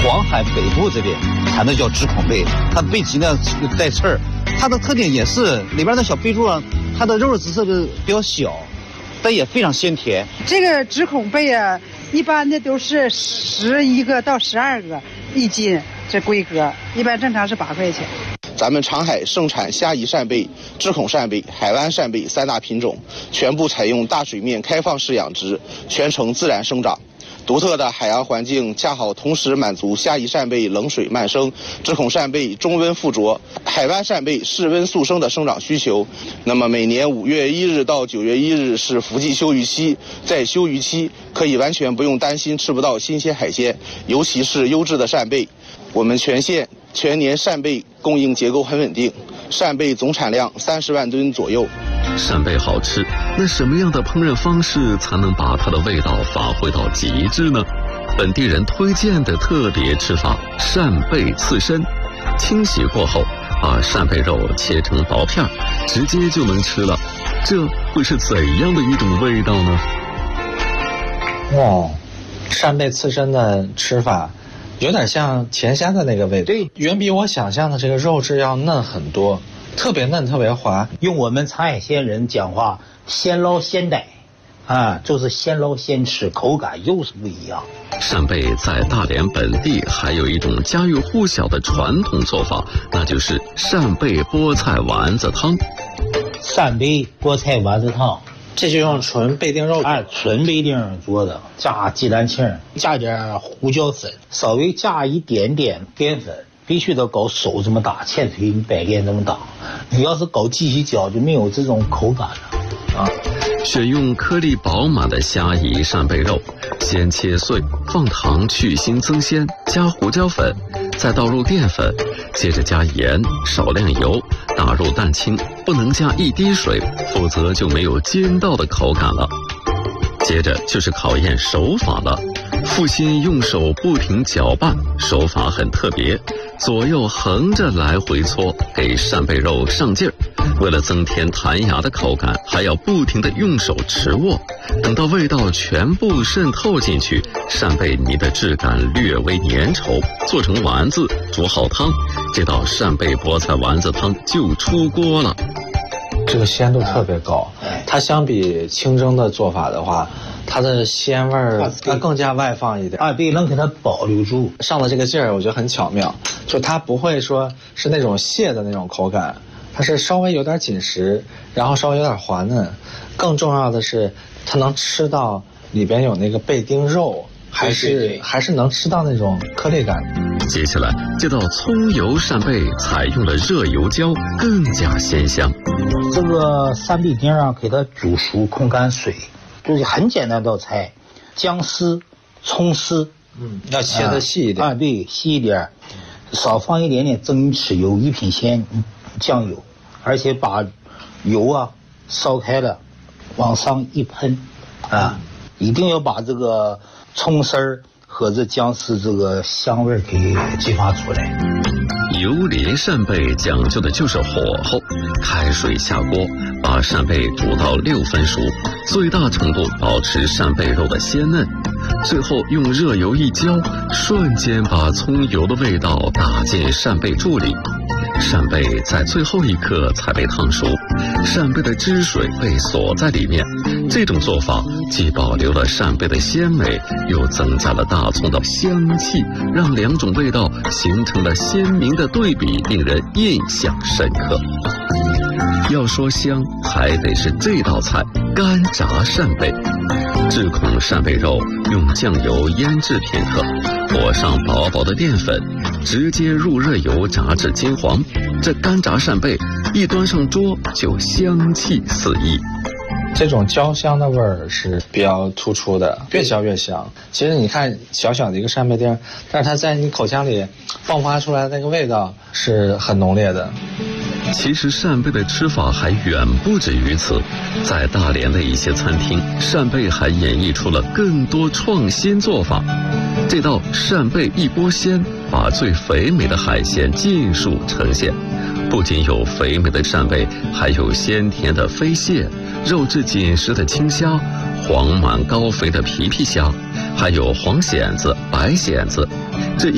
黄海北部这边产的叫直孔贝，它背鳍呢带刺儿，它的特点也是里边的小贝柱啊，它的肉质色就比较小，但也非常鲜甜。 这个直孔贝啊，一般的都是11个到12个1斤，这规格一般正常是8块钱。 咱们长海盛产虾夷扇贝、直孔扇贝、海湾扇贝3大品种，全部采用大水面开放式养殖，全程自然生长。独特的海洋环境恰好同时满足虾夷扇贝冷水慢生、直孔扇贝中温附着、海湾扇贝室温速生的生长需求。那么每年5月1日到9月1日是伏季休渔期，在休渔期可以完全不用担心吃不到新鲜海鲜，尤其是优质的扇贝。我们全县全年扇贝供应结构很稳定，扇贝总产量30万吨左右。 扇贝好吃，那什么样的烹饪方式才能把它的味道发挥到极致呢？本地人推荐的特别吃法：扇贝刺身，清洗过后，把扇贝肉切成薄片，直接就能吃了。这会是怎样的一种味道呢？ 哇，扇贝刺身的吃法有点像甜虾的那个味道，对，远比我想象的这个肉质要嫩很多，特别嫩，特别滑。 用我们长海县人讲话，先捞先逮，就是先捞先吃，口感又是不一样。 扇贝在大连本地还有一种家喻户晓的传统做法，那就是扇贝菠菜丸子汤。 扇贝菠菜丸子汤， 这就用纯贝丁肉， 纯贝丁做的，加鸡蛋清，加点胡椒粉，稍微加一点点淀粉，必须得搞手这么大，千锤百炼这么大。你要是搞机器搅，就没有这种口感了啊。 选用颗粒饱满的虾夷扇贝肉，先切碎，放糖去腥增鲜，加胡椒粉，再倒入淀粉，接着加盐，少量油，打入蛋清，不能加一滴水，否则就没有煎到的口感了。接着就是考验手法了，父亲用手不停搅拌，手法很特别，左右横着来回搓，给扇贝肉上劲儿。为了增添弹牙的口感，还要不停地用手持握，等到味道全部渗透进去，扇贝泥的质感略微粘稠，做成丸子，煮好汤，这道扇贝菠菜丸子汤就出锅了。 这个鲜度特别高，它相比清蒸的做法的话，它的鲜味儿它更加外放一点对，能给它保留住。 上了这个劲儿，我觉得很巧妙，就它不会说是那种蟹的那种口感，它是稍微有点紧实，然后稍微有点滑嫩，更重要的是它能吃到里边有那个贝丁肉，还是能吃到那种颗粒感。 接下来这道葱油扇贝采用了热油浇，更加鲜香。 这个扇贝丁给它煮熟控干水，就是很简单的道菜，姜丝、葱丝， 要切得细一点对，细一点，少放一点点蒸豉油、一品鲜酱油，而且把油烧开了，往上一喷，一定要把这个葱丝儿和这姜丝这个香味给激发出来。 油淋扇贝讲究的就是火候，开水下锅，把扇贝煮到6分熟，最大程度保持扇贝肉的鲜嫩。最后用热油一浇，瞬间把葱油的味道打进扇贝柱里。扇贝在最后一刻才被烫熟，扇贝的汁水被锁在里面。这种做法既保留了扇贝的鲜美，又增加了大葱的香气，让两种味道形成了鲜明的对比，令人印象深刻。要说香，还得是这道菜干炸扇贝。炙孔扇贝肉用酱油腌制片刻，裹上薄薄的淀粉，直接入热油炸至金黄。这干炸扇贝一端上桌就香气四溢。 这种焦香的味儿是比较突出的，越焦越香。其实你看小小的一个扇贝丁，但是它在你口腔里迸发出来的那个味道是很浓烈的。 其实扇贝的吃法还远不止于此，在大连的一些餐厅，扇贝还演绎出了更多创新做法。这道扇贝一锅鲜，把最肥美的海鲜尽数呈现。不仅有肥美的扇贝，还有鲜甜的飞蟹，肉质紧实的青虾，黄满高肥的皮皮虾，还有黄蚬子、白蚬子。这